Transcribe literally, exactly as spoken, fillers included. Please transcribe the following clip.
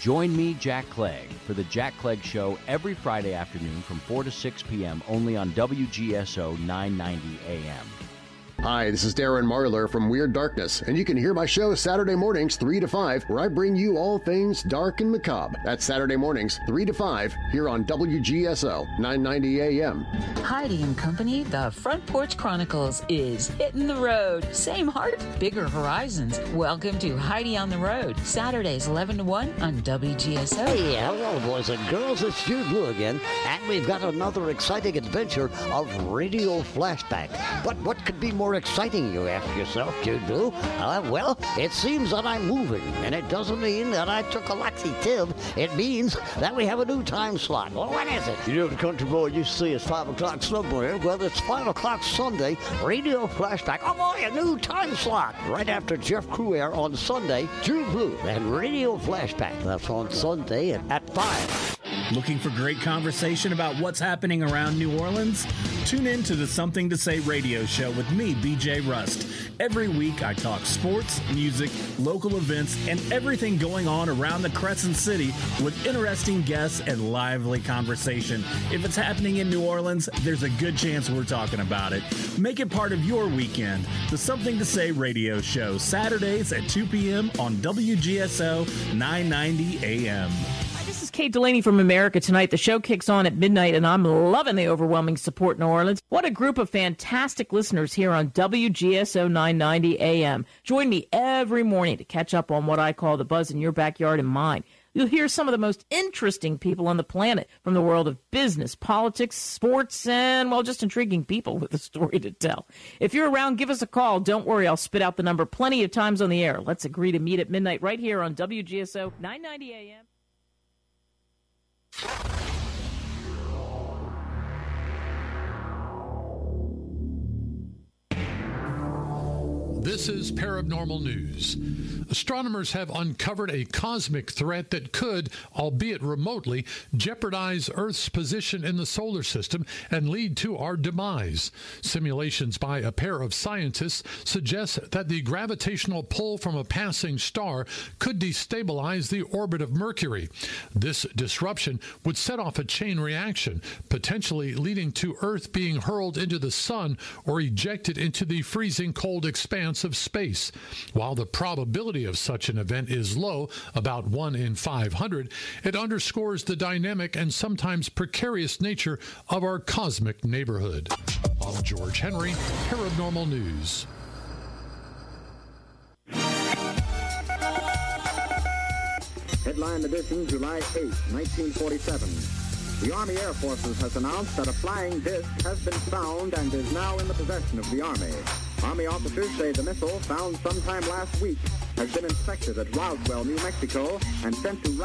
Join me, Jack Clegg, for the Jack Clegg Show every Friday afternoon from four to six p.m. only on W G S O nine ninety A M. Hi, this is Darren Marlar from Weird Darkness, and you can hear my show Saturday mornings three to five, where I bring you all things dark and macabre. That's Saturday mornings three to five here on W G S O nine ninety A M. Heidi and Company, the Front Porch Chronicles is hitting the road. Same heart, bigger horizons. Welcome to Heidi on the Road, Saturdays eleven to one on W G S O. Hey, hello, boys and girls. It's Jude Blue again, and we've got another exciting adventure of Radio Flashback. But what could be more exciting, you ask yourself, Jude Blue? Uh, well, it seems that I'm moving, and it doesn't mean that I took a laxative. It means that we have a new time slot. Well, what is it? You know, the country boy used to say it's five o'clock somewhere. Well, it's five o'clock Sunday, Radio Flashback. Oh, boy, a new time slot. Right after Jeff Cruair on Sunday, Jude Blue and Radio Flashback. That's on Sunday at, at five. Looking for great conversation about what's happening around New Orleans? Tune in to the Something to Say radio show with me, B J Rust. Every week I talk sports, music, local events, and everything going on around the Crescent City with interesting guests and lively conversation. If it's happening in New Orleans, there's a good chance we're talking about it. Make it part of your weekend. The Something to Say radio show, Saturdays at two p.m. on W G S O nine ninety A M. This is Kate Delaney from America Tonight. The show kicks on at midnight, and I'm loving the overwhelming support in New Orleans. What a group of fantastic listeners here on W G S O nine ninety A M. Join me every morning to catch up on what I call the buzz in your backyard and mine. You'll hear some of the most interesting people on the planet from the world of business, politics, sports, and, well, just intriguing people with a story to tell. If you're around, give us a call. Don't worry, I'll spit out the number plenty of times on the air. Let's agree to meet at midnight right here on W G S O nine ninety A M. This is Paranormal News. Astronomers have uncovered a cosmic threat that could, albeit remotely, jeopardize Earth's position in the solar system and lead to our demise. Simulations by a pair of scientists suggest that the gravitational pull from a passing star could destabilize the orbit of Mercury. This disruption would set off a chain reaction, potentially leading to Earth being hurled into the sun or ejected into the freezing cold expanse of space. While the probability of such an event is low, about one in five hundred, it underscores the dynamic and sometimes precarious nature of our cosmic neighborhood. I'm George Henry, Paranormal News. Headline edition, July eighth, nineteen forty-seven. The Army Air Forces has announced that a flying disc has been found and is now in the possession of the Army. Army officers say the missile, found sometime last week, has been inspected at Roswell, New Mexico, and sent to